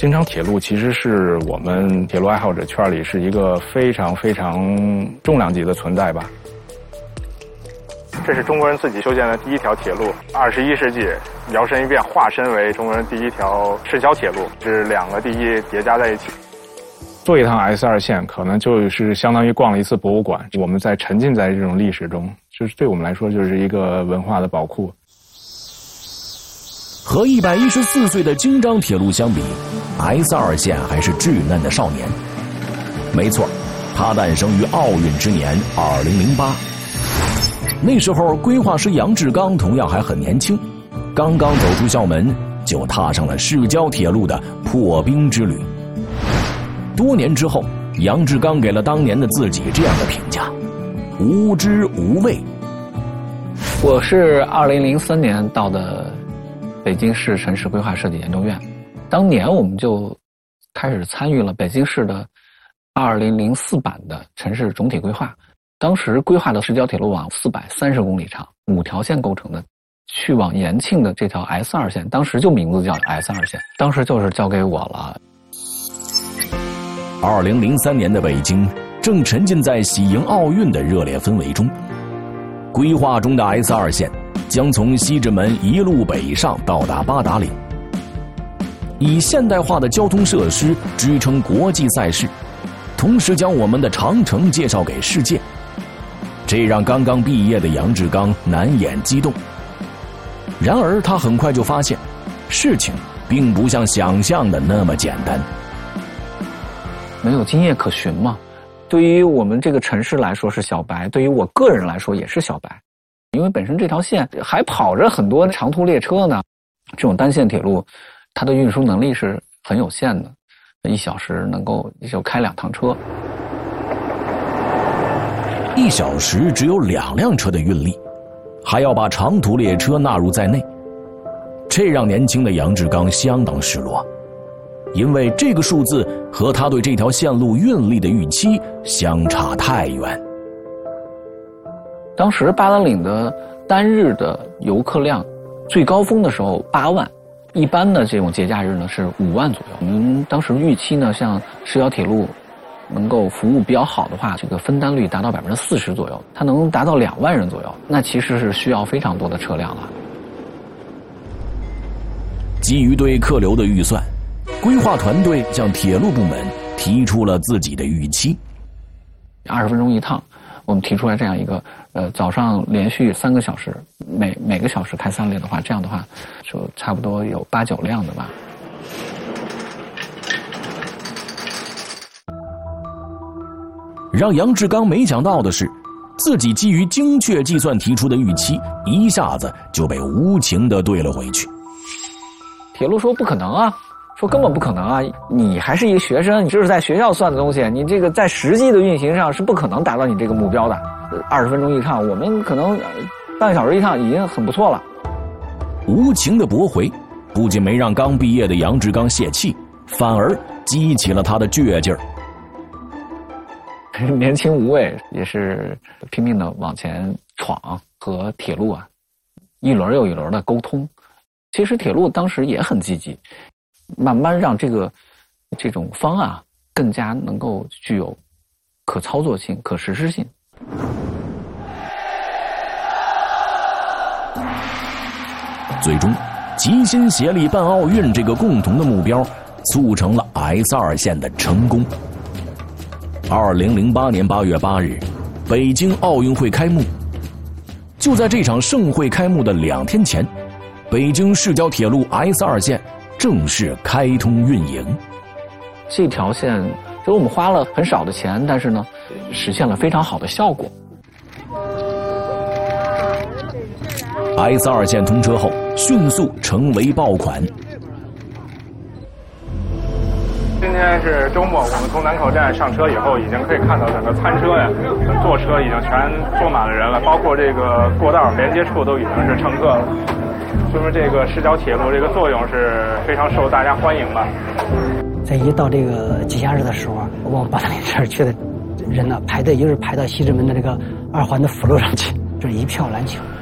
京张铁路其实是我们铁路爱好者圈里是一个非常非常重量级的存在吧。这是中国人自己修建的第一条铁路，21世纪摇身一变化身为中国人第一条市郊铁路，是两个第一叠加在一起。坐一趟 S2 线可能就是相当于逛了一次博物馆，我们在沉浸在这种历史中，就是对我们来说就是一个文化的宝库。 和114岁的京张铁路相比， S2 线还是稚嫩的少年。没错，它诞生于奥运之年2008。那时候规划师杨志刚同样还很年轻，刚刚走出校门就踏上了市郊铁路的破冰之旅。多年之后，杨志刚给了当年的自己这样的评价：无知无畏。 我是2003年到的北京市城市规划设计研究院，当年我们就开始参与了北京市的2004版的城市总体规划。当时规划的市郊铁路网430公里长，5条线构成的，去往延庆的这条 S2 线，当时就名字叫 S2 线，当时就是交给我了。 2003年的北京正沉浸在喜迎奥运的热烈氛围中，规划中的 S2 线将从西直门一路北上到达八达岭，以现代化的交通设施支撑国际赛事，同时将我们的长城介绍给世界。这让刚刚毕业的杨志刚难掩激动。然而他很快就发现，事情并不像想象的那么简单。 没有经验可循嘛，对于我们这个城市来说是小白，对于我个人来说也是小白，因为本身这条线还跑着很多长途列车呢，这种单线铁路它的运输能力是很有限的，1小时能够就开2趟车 ，1小时只有2辆车的运力，还要把长途列车纳入在内，这让年轻的杨志刚相当失落，因为这个数字和他对这条线路运力的预期相差太远。 当时八达岭的单日的游客量最高峰的时候8万，一般的这种节假日呢是5万左右。我们当时预期呢，像市郊铁路能够服务比较好的话，这个分担率达到40%左右，它能达到2万人左右，那其实是需要非常多的车辆了。 基于对客流的预算，规划团队向铁路部门提出了自己的预期 ，20分钟一趟，我们提出来这样一个，早上连续3个小时，每个小时开3列的话，这样的话就差不多有8、9辆的吧。 让杨志刚没想到的是，自己基于精确计算提出的预期，一下子就被无情地兑了回去。 铁路说不可能啊，说根本不可能啊，你还是一个学生，你这是在学校算的东西，你这个在实际的运行上是不可能达到你这个目标的。20分钟一趟，我们可能半个小时一趟已经很不错了。 无情的驳回不仅没让刚毕业的杨志刚泄气，反而激起了他的倔劲儿。 年轻无畏，也是拼命的往前闯，和铁路啊一轮又一轮的沟通。其实铁路当时也很积极，慢慢让这种方案更加能够具有可操作性、可实施性。 最终，齐心协力办奥运这个共同的目标，促成了 S2 线的成功。2008年8月8日，北京奥运会开幕。就在这场盛会开幕的2天前，北京市郊铁路 S2 线正式开通运营。 这条线就是我们花了很少的钱，但是呢，实现了非常好的效果。 S2 线通车后，迅速成为爆款。 今天是周末，我们从南口站上车以后，已经可以看到整个餐车呀、坐车已经全坐满了人了，包括这个过道连接处都已经是乘客了，说明这个市郊铁路这个作用是非常受大家欢迎吧。 在一到这个节假日的时候，往八达岭这儿去的人呢，排队就是排到西直门的这个2环的辅路上去，这一票难求。